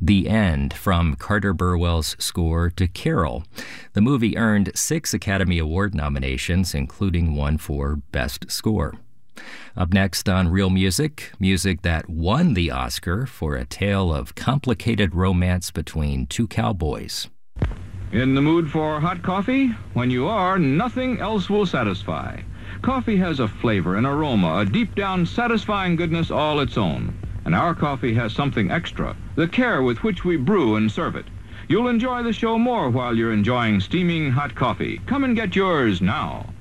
The End from Carter Burwell's score to Carol. The movie earned 6 Academy Award nominations, including one for Best Score. Up next on Real Music, music that won the Oscar for a tale of complicated romance between two cowboys. In the mood for hot coffee? When you are, nothing else will satisfy. Coffee has a flavor, an aroma, a deep-down satisfying goodness all its own. And our coffee has something extra, the care with which we brew and serve it. You'll enjoy the show more while you're enjoying steaming hot coffee. Come and get yours now.